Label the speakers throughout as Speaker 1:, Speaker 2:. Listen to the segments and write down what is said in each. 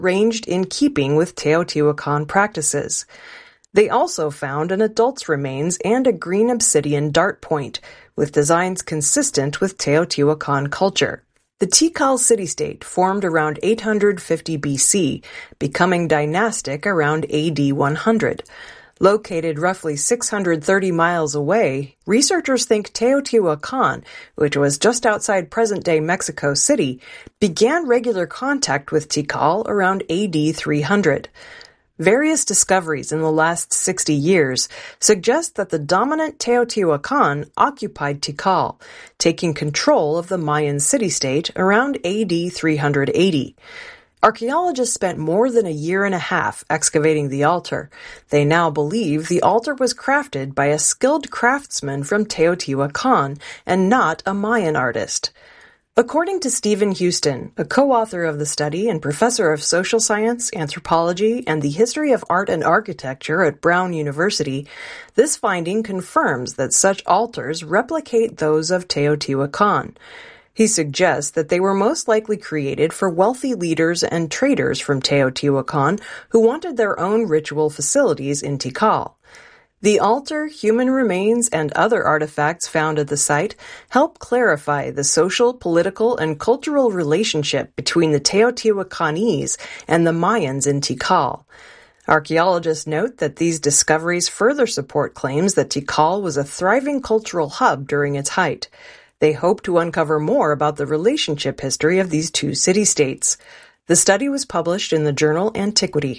Speaker 1: ranged in keeping with Teotihuacan practices. They also found an adult's remains and a green obsidian dart point, with designs consistent with Teotihuacan culture. The Tikal city-state formed around 850 BC, becoming dynastic around AD 100. Located roughly 630 miles away, researchers think Teotihuacan, which was just outside present-day Mexico City, began regular contact with Tikal around AD 300. Various discoveries in the last 60 years suggest that the dominant Teotihuacan occupied Tikal, taking control of the Mayan city-state around AD 380. Archaeologists spent more than a year and a half excavating the altar. They now believe the altar was crafted by a skilled craftsman from Teotihuacan and not a Mayan artist. According to Stephen Houston, a co-author of the study and professor of social science, anthropology, and the history of art and architecture at Brown University, this finding confirms that such altars replicate those of Teotihuacan. He suggests that they were most likely created for wealthy leaders and traders from Teotihuacan who wanted their own ritual facilities in Tikal. The altar, human remains, and other artifacts found at the site help clarify the social, political, and cultural relationship between the Teotihuacanese and the Mayans in Tikal. Archaeologists note that these discoveries further support claims that Tikal was a thriving cultural hub during its height. They hope to uncover more about the relationship history of these two city-states. The study was published in the journal Antiquity.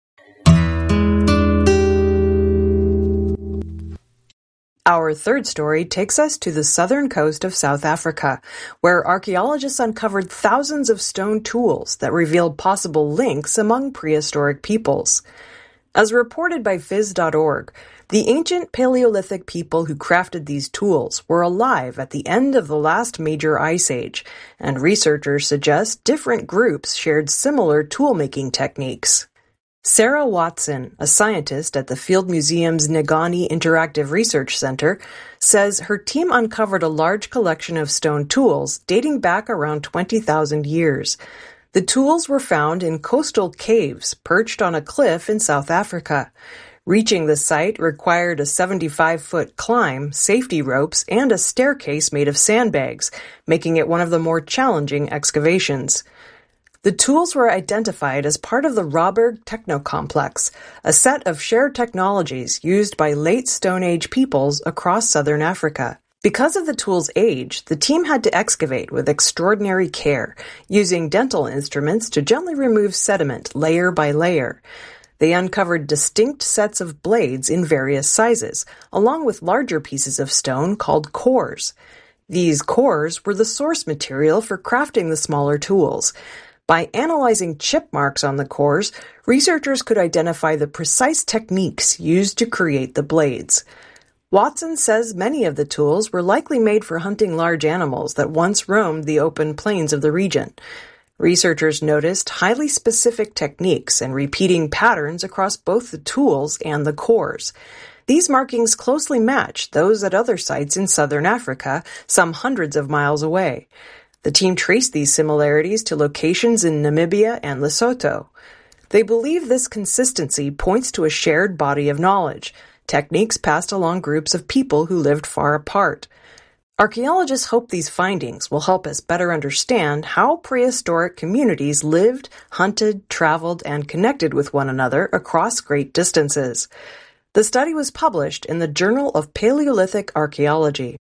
Speaker 1: Our third story takes us to the southern coast of South Africa, where archaeologists uncovered thousands of stone tools that revealed possible links among prehistoric peoples. As reported by Phys.org, the ancient Paleolithic people who crafted these tools were alive at the end of the last major ice age, and researchers suggest different groups shared similar tool-making techniques. Sarah Watson, a scientist at the Field Museum's Ngani Interactive Research Center, says her team uncovered a large collection of stone tools dating back around 20,000 years. The tools were found in coastal caves perched on a cliff in South Africa. Reaching the site required a 75-foot climb, safety ropes, and a staircase made of sandbags, making it one of the more challenging excavations. The tools were identified as part of the Rawberg Technocomplex, a set of shared technologies used by late Stone Age peoples across southern Africa. Because of the tool's age, the team had to excavate with extraordinary care, using dental instruments to gently remove sediment layer by layer. They uncovered distinct sets of blades in various sizes, along with larger pieces of stone called cores. These cores were the source material for crafting the smaller tools. By analyzing chip marks on the cores, researchers could identify the precise techniques used to create the blades. Watson says many of the tools were likely made for hunting large animals that once roamed the open plains of the region. Researchers noticed highly specific techniques and repeating patterns across both the tools and the cores. These markings closely match those at other sites in southern Africa, some hundreds of miles away. The team traced these similarities to locations in Namibia and Lesotho. They believe this consistency points to a shared body of knowledge, techniques passed along groups of people who lived far apart. Archaeologists hope these findings will help us better understand how prehistoric communities lived, hunted, traveled, and connected with one another across great distances. The study was published in the Journal of Paleolithic Archaeology.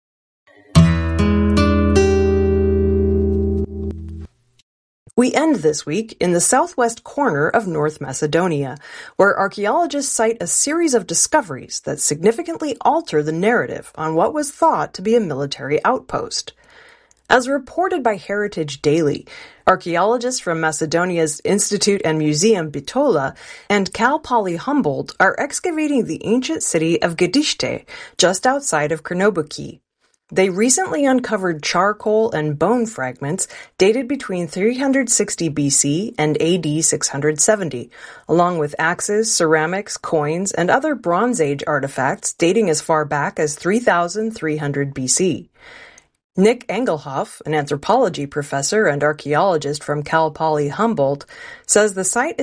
Speaker 1: We end this week in the southwest corner of North Macedonia, where archaeologists cite a series of discoveries that significantly alter the narrative on what was thought to be a military outpost. As reported by Heritage Daily, archaeologists from Macedonia's Institute and Museum Bitola and Cal Poly Humboldt are excavating the ancient city of Gedište, just outside of Krnobuki. They recently uncovered charcoal and bone fragments dated between 360 BC and AD 670, along with axes, ceramics, coins, and other Bronze Age artifacts dating as far back as 3300 BC. Nick Engelhoff, an anthropology professor and archaeologist from Cal Poly Humboldt, says the site